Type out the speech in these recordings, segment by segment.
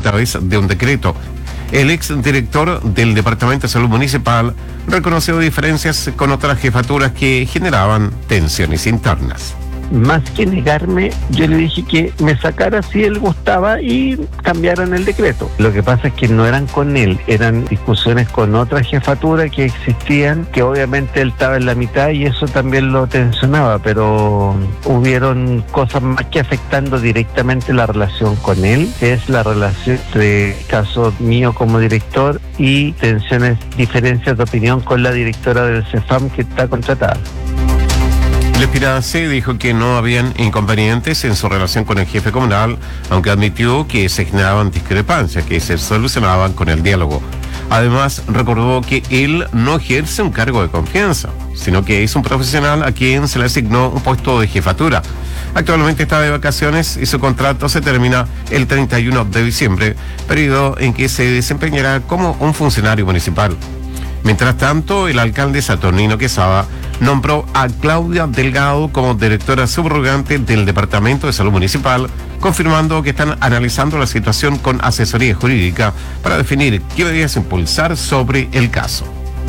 través de un decreto. El exdirector del Departamento de Salud Municipal reconoció diferencias con otras jefaturas que generaban tensiones internas. Más que negarme, yo le dije que me sacara si él gustaba y cambiaran el decreto. Lo que pasa es que no eran con él, eran discusiones con otra jefatura que existían, que obviamente él estaba en la mitad y eso también lo tensionaba, pero hubieron cosas más que afectando directamente la relación con él, que es la relación de caso mío como director y diferencias de opinión con la directora del CEFAM que está contratada. El Espinace dijo que no habían inconvenientes en su relación con el jefe comunal, aunque admitió que se generaban discrepancias que se solucionaban con el diálogo. Además, recordó que él no ejerce un cargo de confianza, sino que es un profesional a quien se le asignó un puesto de jefatura. Actualmente está de vacaciones y su contrato se termina el 31 de diciembre, periodo en que se desempeñará como un funcionario municipal. Mientras tanto, el alcalde Saturnino Quesada nombró a Claudia Delgado como directora subrogante del Departamento de Salud Municipal, confirmando que están analizando la situación con asesoría jurídica para definir qué medidas impulsar sobre el caso.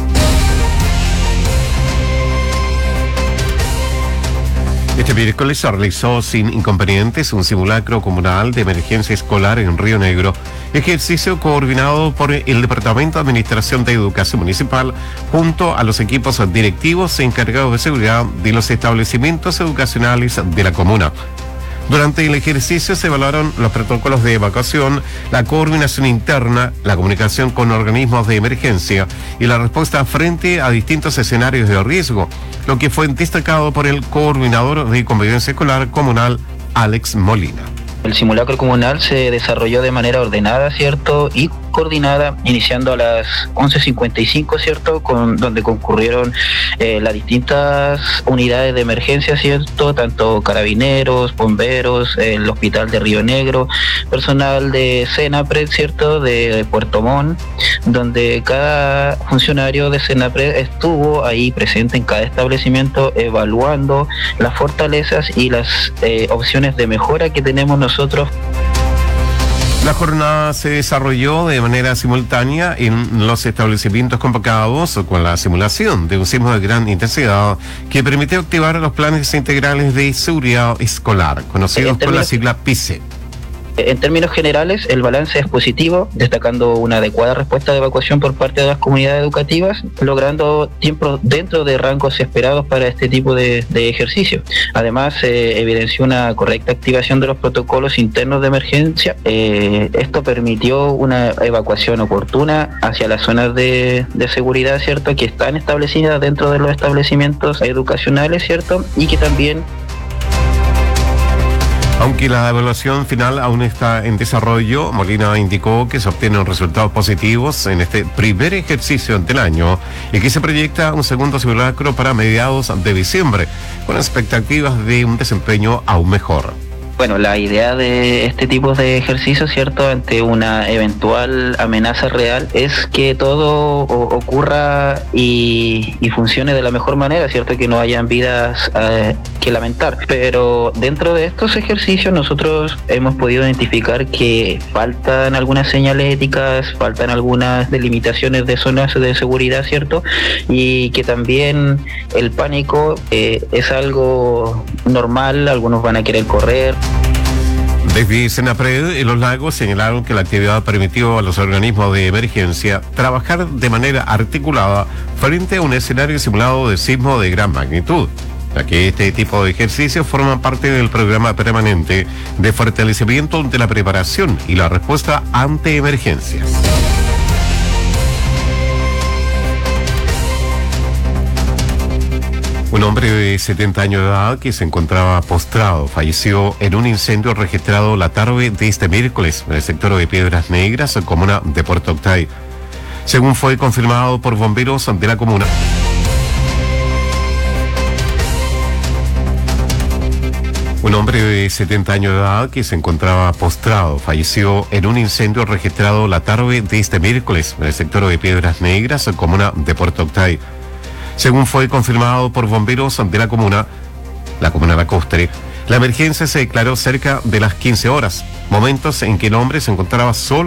Este miércoles se realizó sin inconvenientes un simulacro comunal de emergencia escolar en Río Negro, ejercicio coordinado por el Departamento de Administración de Educación Municipal junto a los equipos directivos encargados de seguridad de los establecimientos educacionales de la comuna. Durante el ejercicio se evaluaron los protocolos de evacuación, la coordinación interna, la comunicación con organismos de emergencia y la respuesta frente a distintos escenarios de riesgo, lo que fue destacado por el coordinador de convivencia escolar comunal, Alex Molina. El simulacro comunal se desarrolló de manera ordenada, ¿cierto? Y coordinada, iniciando a las 11:55, ¿cierto? Donde concurrieron las distintas unidades de emergencia, ¿cierto? Tanto carabineros, bomberos, el hospital de Río Negro, personal de Senapred, ¿cierto? De Puerto Montt, donde cada funcionario de Senapred estuvo ahí presente en cada establecimiento evaluando las fortalezas y las opciones de mejora que tenemos nosotros. La jornada se desarrolló de manera simultánea en los establecimientos convocados con la simulación de un sismo de gran intensidad que permitió activar los planes integrales de seguridad escolar, conocidos por la sigla PICE. En términos generales, el balance es positivo, destacando una adecuada respuesta de evacuación por parte de las comunidades educativas, logrando tiempo dentro de rangos esperados para este tipo de ejercicio. Además, se evidenció una correcta activación de los protocolos internos de emergencia. Esto permitió una evacuación oportuna hacia las zonas de seguridad, ¿cierto?, que están establecidas dentro de los establecimientos educacionales, ¿cierto?, y que también... Aunque la evaluación final aún está en desarrollo, Molina indicó que se obtienen resultados positivos en este primer ejercicio del año y que se proyecta un segundo simulacro para mediados de diciembre, con expectativas de un desempeño aún mejor. Bueno, la idea de este tipo de ejercicios, ¿cierto?, ante una eventual amenaza real, es que todo ocurra y funcione de la mejor manera, ¿cierto?, que no hayan vidas que lamentar. Pero dentro de estos ejercicios nosotros hemos podido identificar que faltan algunas señaléticas, faltan algunas delimitaciones de zonas de seguridad, ¿cierto?, y que también el pánico es algo normal, algunos van a querer correr. Desde Senapred en Los Lagos señalaron que la actividad permitió a los organismos de emergencia trabajar de manera articulada frente a un escenario simulado de sismo de gran magnitud, ya que este tipo de ejercicios forman parte del programa permanente de fortalecimiento de la preparación y la respuesta ante emergencias. Un hombre de 70 años de edad que se encontraba postrado falleció en un incendio registrado la tarde de este miércoles en el sector de Piedras Negras, comuna de Puerto Octay, según fue confirmado por bomberos de la comuna. Un hombre de 70 años de edad que se encontraba postrado falleció en un incendio registrado la tarde de este miércoles en el sector de Piedras Negras, comuna de Puerto Octay, según fue confirmado por bomberos de la comuna lacustre. La emergencia se declaró cerca de las 15 horas, momentos en que el hombre se encontraba solo